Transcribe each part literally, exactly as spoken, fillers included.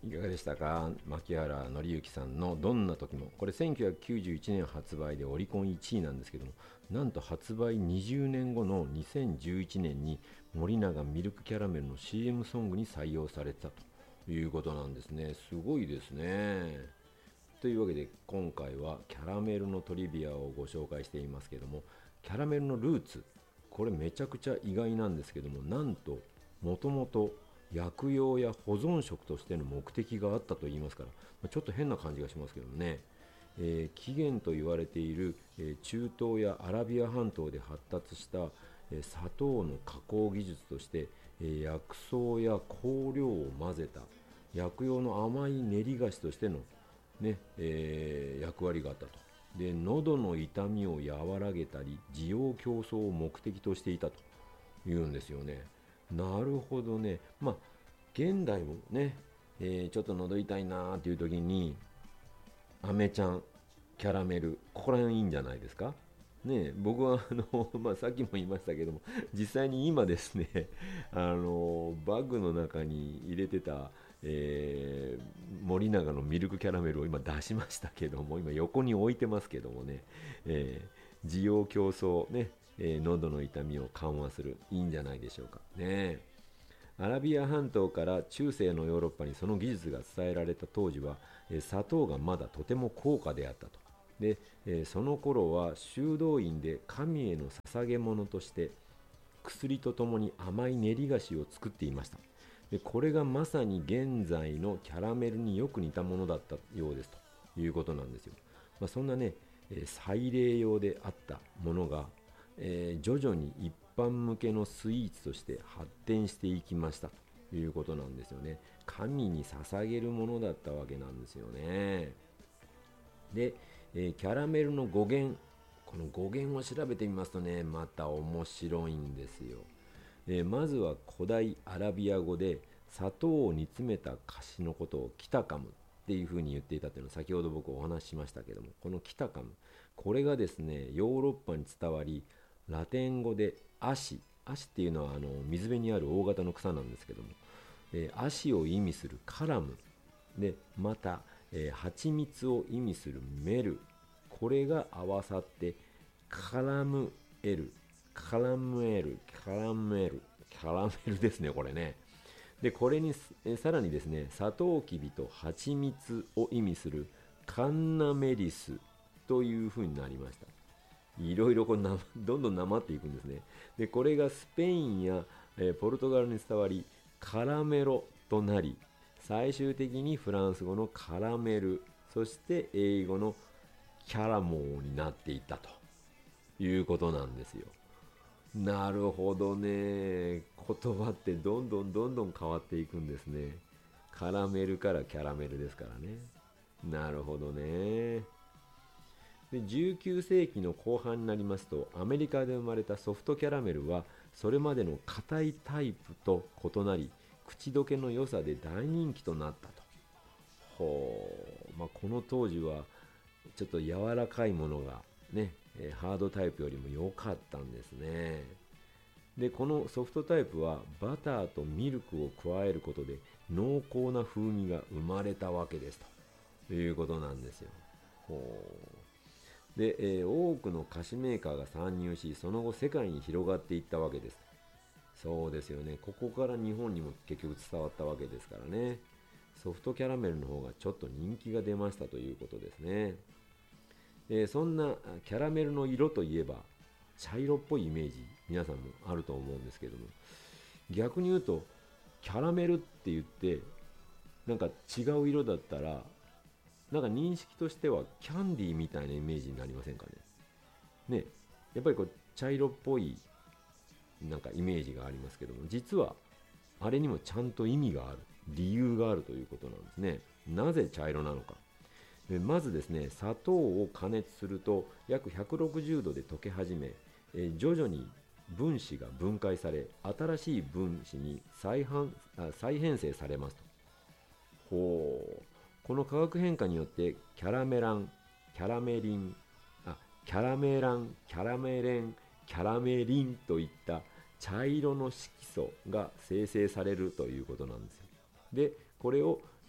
いかがでしたか？牧原紀之さんのどんな時も。これせんきゅうひゃくきゅうじゅういちねん発売でオリコンいちいなんですけども、なんと発売にじゅうねんごのにせんじゅういちねんに森永ミルクキャラメルの シーエム ソングに採用されたということなんですね。すごいですね。というわけで今回はキャラメルのトリビアをご紹介していますけども、キャラメルのルーツ、これめちゃくちゃ意外なんですけども、なんともともと薬用や保存食としての目的があったといいますから、ちょっと変な感じがしますけどね。えー起源と言われている、えー中東やアラビア半島で発達した、えー砂糖の加工技術として、えー薬草や香料を混ぜた薬用の甘い練り菓子としての、ねえー役割があったと。で、喉の痛みを和らげたり需要競争を目的としていたというんですよね。なるほどね。まあ現代もね、えーちょっと喉痛いなーっていう時にアメちゃん、キャラメル、ここら辺いいんじゃないですかね。僕はあの、まあ、さっきも言いましたけども、実際に今ですね、あのバッグの中に入れてた、えー森永のミルクキャラメルを今出しましたけども、今横に置いてますけどもね、えー、需要競争ね、えー喉の痛みを緩和する、いいんじゃないでしょうかね。アラビア半島から中世のヨーロッパにその技術が伝えられた当時は、えー砂糖がまだとても高価であったと。で、えーその頃は修道院で神への捧げ物として薬とともに甘い練り菓子を作っていました。で、これがまさに現在のキャラメルによく似たものだったようですということなんですよ。まあ、そんなね、えー祭礼用であったものが、えー徐々に一般向けのスイーツとして発展していきましたということなんですよね。神に捧げるものだったわけなんですよね。で、えーキャラメルの語源、この語源を調べてみますとね、また面白いんですよ。えーまずは古代アラビア語で砂糖を煮詰めた菓子のことをキタカムっていうふうに言っていたというのを先ほど僕お話ししましたけども、このキタカム、これがですねヨーロッパに伝わり、ラテン語でアシ、アシっていうのはあの水辺にある大型の草なんですけども、えー、アシを意味するカラムで、また、えー、蜂蜜を意味するメル、これが合わさってカラムエル、カラムエル、カラムエル、カラメルですね、これね。で、これにえさらにですね、サトウキビと蜂蜜を意味するカンナメリスという風になりました。いろいろこうなどんどんなまっていくんですね。で、これがスペインや、えーポルトガルに伝わり、カラメロとなり、最終的にフランス語のカラメル、そして英語のキャラモーになっていったということなんですよ。なるほどね。言葉ってどんどんどんどん変わっていくんですね。カラメルからキャラメルですからね。なるほどね。で、じゅうきゅう世紀の後半になりますと、アメリカで生まれたソフトキャラメルはそれまでの硬いタイプと異なり、口どけの良さで大人気となったと。ほう、まあ、この当時はちょっと柔らかいものがね、えーハードタイプよりも良かったんですね。で、このソフトタイプはバターとミルクを加えることで濃厚な風味が生まれたわけですということなんですよ。ほうで、えー多くの菓子メーカーが参入し、その後世界に広がっていったわけです。そうですよね。ここから日本にも結局伝わったわけですからね。ソフトキャラメルの方がちょっと人気が出ましたということですね。えーそんなキャラメルの色といえば茶色っぽいイメージ、皆さんもあると思うんですけども、逆に言うとキャラメルって言ってなんか違う色だったら、なんか認識としてはキャンディーみたいなイメージになりませんかね。ね、やっぱりこう茶色っぽいなんかイメージがありますけども、実はあれにもちゃんと意味がある、理由があるということなんですね。なぜ茶色なのか。で、まずですね、砂糖を加熱すると約ひゃくろくじゅうどで溶け始め、えー徐々に分子が分解され、新しい分子に再反あ再編成されますと。ほう。この化学変化によってキャラメラン、キャラメリン、あ、キャラメラン、キャラメレン、キャラメリンといった茶色の色素が生成されるということなんですよ。で、これを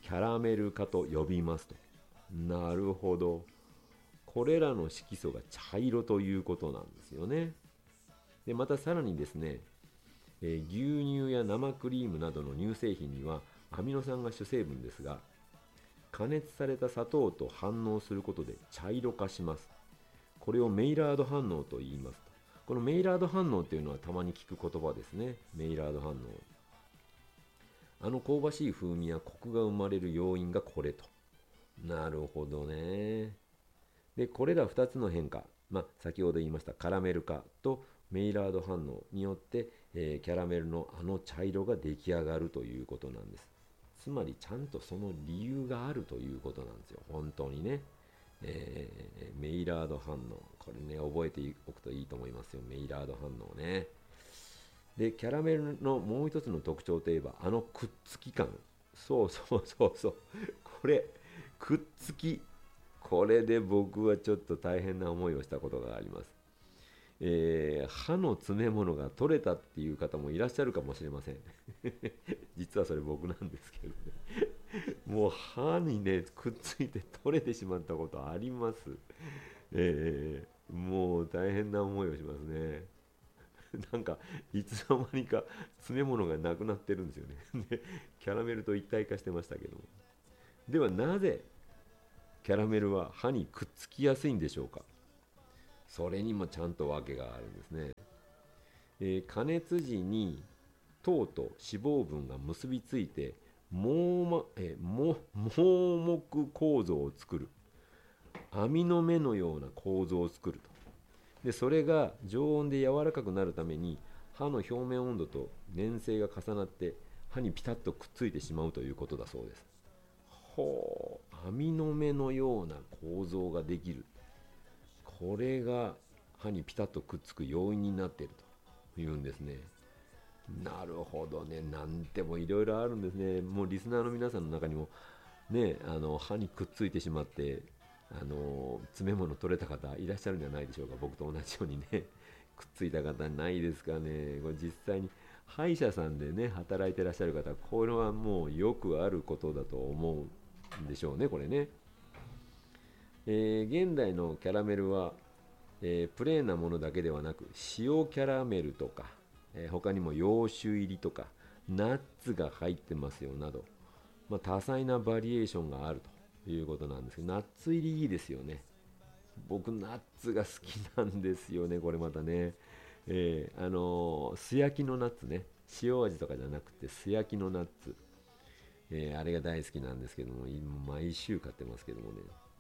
キャラメル化と呼びますと。なるほど。これらの色素が茶色ということなんですよね。でまたさらにですね、えー牛乳や生クリームなどの乳製品にはアミノ酸が主成分ですが、加熱された砂糖と反応することで茶色化します。これをメイラード反応と言いますと。このメイラード反応っていうのはたまに聞く言葉ですね。メイラード反応。あの香ばしい風味やコクが生まれる要因がこれと。なるほどね。で、これらふたつの変化、まあ、先ほど言いましたカラメル化とメイラード反応によって、えーキャラメルのあの茶色が出来上がるということなんです。つまりちゃんとその理由があるということなんですよ。本当にね。えーメイラード反応。これね、覚えておくといいと思いますよ。メイラード反応ね。で、キャラメルのもう一つの特徴といえば、あのくっつき感。そうそうそうそう。これ、くっつき。これで僕はちょっと大変な思いをしたことがあります。えー歯の詰め物が取れたっていう方もいらっしゃるかもしれません。実はそれ僕なんですけどね。もう歯にね、くっついて取れてしまったことあります。えーもう大変な思いをしますね。なんかいつの間にか詰め物がなくなってるんですよね。で、キャラメルと一体化してましたけども。ではなぜキャラメルは歯にくっつきやすいんでしょうか。それにもちゃんと訳があるんですね。えー加熱時に糖と脂肪分が結びついて網膜、えーも網膜構造を作る、網の目のような構造を作ると。でそれが常温で柔らかくなるために歯の表面温度と粘性が重なって歯にピタッとくっついてしまうということだそうです。ほう、網の目のような構造ができる。これが歯にピタッとくっつく要因になっているというんですね。なるほどね。なんてもいろいろあるんですね。もうリスナーの皆さんの中にもね、あの歯にくっついてしまってあの詰め物取れた方いらっしゃるんじゃないでしょうか。僕と同じようにね、くっついた方ないですかね。これ実際に歯医者さんでね働いてらっしゃる方、これはもうよくあることだと思うんでしょうね、これね。えー現代のキャラメルは、えープレーンなものだけではなく塩キャラメルとか、えー他にも洋酒入りとかナッツが入ってますよなど、まあ、多彩なバリエーションがあるということなんですけど、ナッツ入りいいですよね。僕ナッツが好きなんですよね、これまたね。えーあのー素焼きのナッツね、塩味とかじゃなくて素焼きのナッツ、えーあれが大好きなんですけども、今毎週買ってますけどもね。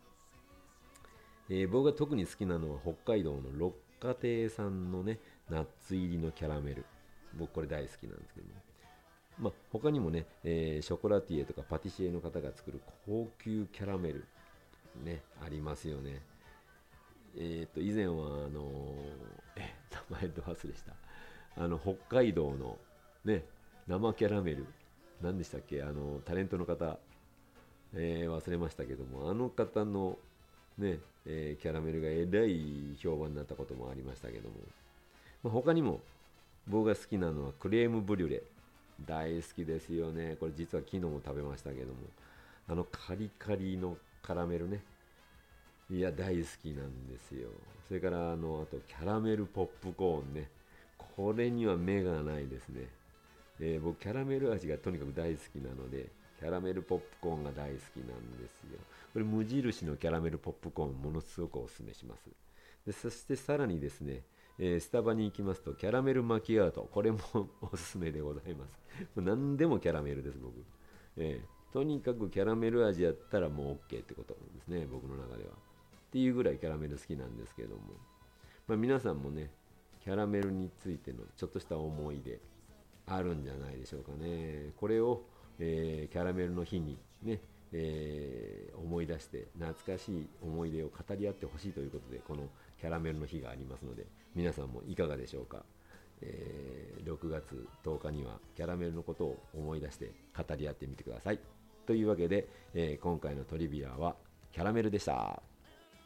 えー僕が特に好きなのは北海道の六花亭さんのね、ナッツ入りのキャラメル。僕これ大好きなんですけども。まあ、他にもね、えーショコラティエとかパティシエの方が作る高級キャラメル、ね、ありますよね。えっと、以前は、あのーえ、名前ど忘れした。あの、北海道のね、生キャラメル、何でしたっけ、あの、タレントの方、えー忘れましたけども、あの方のね、えーキャラメルがえらい評判になったこともありましたけども、まあ、他にも僕が好きなのはクレームブリュレ、大好きですよね。これ実は昨日も食べましたけども、あのカリカリのカラメルね、いや大好きなんですよ。それからあのあとキャラメルポップコーンね、これには目がないですね。えー僕キャラメル味がとにかく大好きなので、キャラメルポップコーンが大好きなんですよ。これ無印のキャラメルポップコーン、ものすごくおすすめします。でそしてさらにですね、えースタバに行きますとキャラメルマキアート、これもおすすめでございます。もう何でもキャラメルです僕、えーとにかくキャラメル味やったらもう OK ってことなんですね、僕の中では。っていうぐらいキャラメル好きなんですけども、まあ、皆さんもねキャラメルについてのちょっとした思い出あるんじゃないでしょうかね。これを、えーキャラメルの日にね、えー思い出して懐かしい思い出を語り合ってほしいということで、このキャラメルの日がありますので、皆さんもいかがでしょうか。えーろくがつとおかにはキャラメルのことを思い出して語り合ってみてください。というわけで、えー今回のトリビアはキャラメルでした。